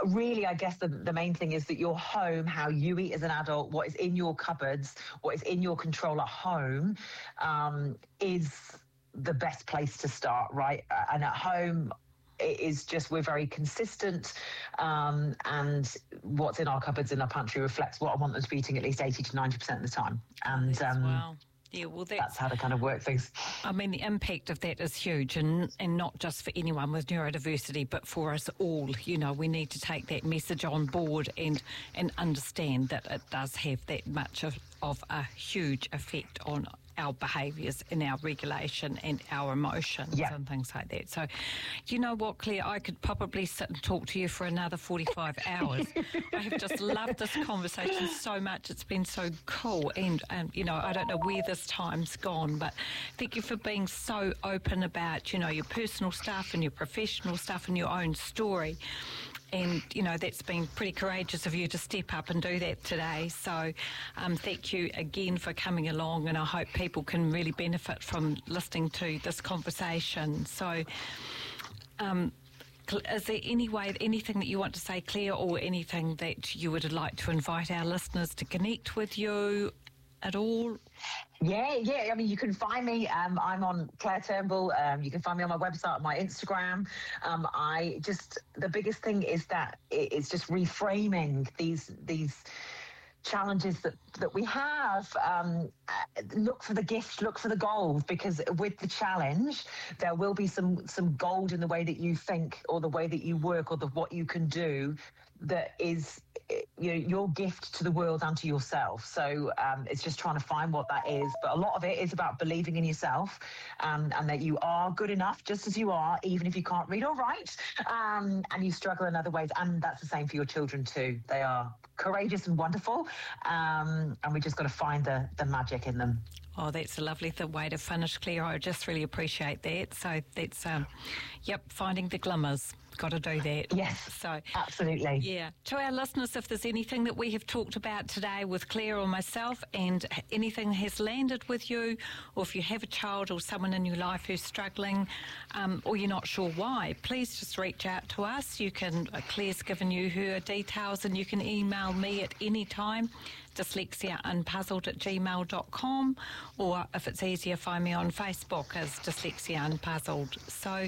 really, I guess the main thing is that your home, how you eat as an adult, what is in your cupboards, what is in your control at home, is the best place to start, right? And at home, it is just, we're very consistent, and what's in our cupboards in our pantry reflects what I want them to be eating at least 80 to 90% of the time. And wow. Yeah, well, that's how to kind of work things. I mean, the impact of that is huge, and not just for anyone with neurodiversity, but for us all. You know, we need to take that message on board and understand that it does have that much of a huge effect on our behaviours and our regulation and our emotions and things like that. So, you know what, Claire, I could probably sit and talk to you for another 45 hours. I have just loved this conversation so much. It's been so cool, and you know, I don't know where this time's gone, but thank you for being so open about, you know, your personal stuff and your professional stuff and your own story. And, you know, that's been pretty courageous of you to step up and do that today. So thank you again for coming along, and I hope people can really benefit from listening to this conversation. So is there anything that you want to say, Claire, or anything that you would like to invite our listeners to connect with you at all? Yeah. I mean, you can find me. I'm on Claire Turnbull. You can find me on my website, my Instagram. The biggest thing is that it's just reframing these challenges that we have. Look for the gift, look for the gold, because with the challenge, there will be some gold in the way that you think, or the way that you work, or what you can do that is, you know, your gift to the world and to yourself. So it's just trying to find what that is. But a lot of it is about believing in yourself, and that you are good enough just as you are, even if you can't read or write, and you struggle in other ways. And that's the same for your children too. They are courageous and wonderful, and we just got to find the magic in them. Oh, that's a lovely way to finish, Claire. I just really appreciate that. So that's, finding the glimmers. Got to do that. Yes, so absolutely. Yeah. To our listeners, if there's anything that we have talked about today with Claire or myself, and anything has landed with you, or if you have a child or someone in your life who's struggling, or you're not sure why, please just reach out to us. You can, Claire's given you her details, and you can email me at any time, dyslexiaunpuzzled@gmail.com, or if it's easier, find me on Facebook as Dyslexia Unpuzzled. So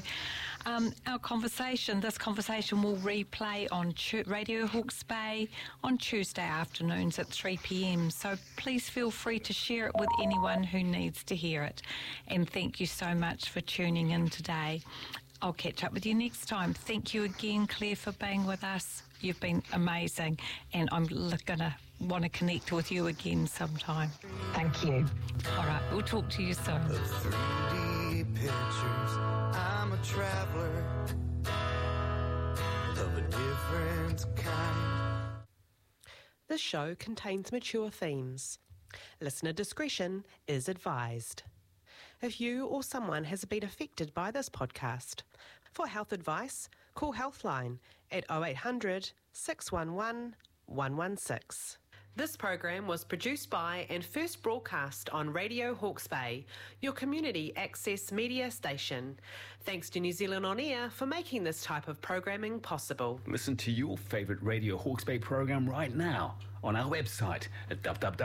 this conversation will replay on Radio Hawke's Bay on Tuesday afternoons at 3 p.m. So please feel free to share it with anyone who needs to hear it. And thank you so much for tuning in today. I'll catch up with you next time. Thank you again, Claire, for being with us. You've been amazing, and I'm going to want to connect with you again sometime. Thank you. All right, we'll talk to you soon. The 3D pictures, I'm a traveler of a different kind. This show contains mature themes. Listener discretion is advised. If you or someone has been affected by this podcast, for health advice, call Healthline at 0800 611 116. This program was produced by and first broadcast on Radio Hawke's Bay, your community access media station. Thanks to New Zealand On Air for making this type of programming possible. Listen to your favourite Radio Hawke's Bay program right now on our website at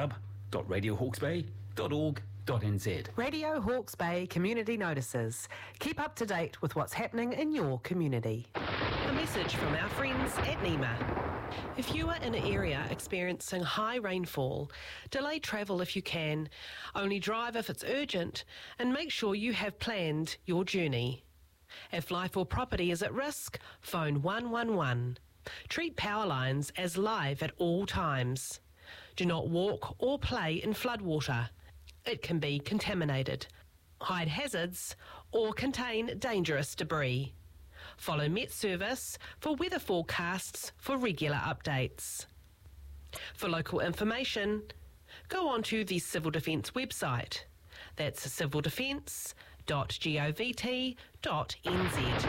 www.radiohawksbay.org.nz. Radio Hawke's Bay Community Notices. Keep up to date with what's happening in your community. A message from our friends at NEMA. If you are in an area experiencing high rainfall, delay travel if you can, only drive if it's urgent, and make sure you have planned your journey. If life or property is at risk, phone 111. Treat power lines as live at all times. Do not walk or play in floodwater. It can be contaminated. Hide hazards or contain dangerous debris. Follow Met Service for weather forecasts for regular updates. For local information, go on to the Civil Defence website. That's civildefence.govt.nz.